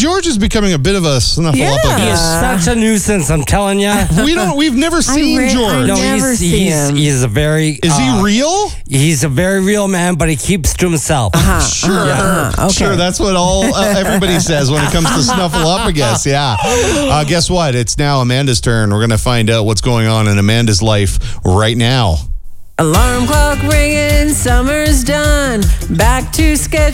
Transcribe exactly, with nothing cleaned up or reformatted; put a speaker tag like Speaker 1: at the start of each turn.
Speaker 1: George is becoming a bit of a snuffleupagus.
Speaker 2: Yeah.
Speaker 3: He is such a nuisance, I'm telling you.
Speaker 1: We don't. We've never seen
Speaker 2: re-
Speaker 1: George.
Speaker 2: I
Speaker 3: No,
Speaker 2: never
Speaker 3: he's,
Speaker 2: see
Speaker 3: he's,
Speaker 2: him.
Speaker 3: he's a very...
Speaker 1: Is
Speaker 3: uh,
Speaker 1: he real?
Speaker 3: He's a very real man, but he keeps to himself.
Speaker 2: Uh-huh,
Speaker 1: Sure.
Speaker 2: uh-huh, uh-huh. Okay.
Speaker 1: Sure, that's what all uh, everybody says when it comes to snuffleupagus. Yeah. Uh, guess what? It's now Amanda's turn. We're going to find out what's going on in Amanda's life right now.
Speaker 2: Alarm clock ringing, summer's done. Back to schedule.